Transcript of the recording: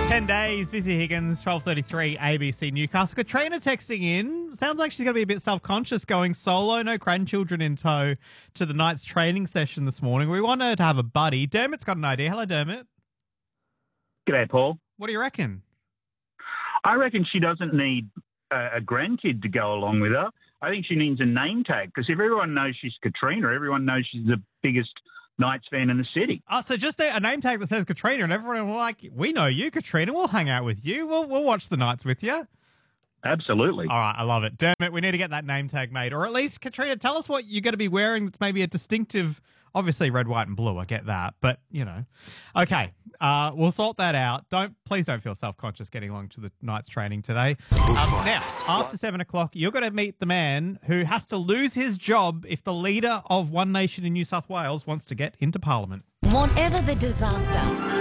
10 days, Busy Higgins, 12:33, ABC Newcastle. Katrina texting in. Sounds like she's going to be a bit self-conscious going solo, no grandchildren in tow, to the Knights training session this morning. We want her to have a buddy. Dermot's got an idea. Hello, Dermot. G'day, Paul. What do you reckon? I reckon she doesn't need a grandkid to go along with her. I think she needs a name tag, because if everyone knows she's Katrina, everyone knows she's the biggest Knights fan in the city. Oh, so just a name tag that says Katrina, and everyone will like, we know you, Katrina. We'll hang out with you. We'll watch the Knights with you. Absolutely. All right, I love it. Dermot, we need to get that name tag made. Or at least, Katrina, tell us what you're going to be wearing that's maybe a distinctive, obviously red, white and blue, I get that. But, you know. Okay, we'll sort that out. Please don't feel self-conscious getting along to the Knights training today. Now, after 7 o'clock, you're going to meet the man who has to lose his job if the leader of One Nation in New South Wales wants to get into Parliament. Whatever the disaster,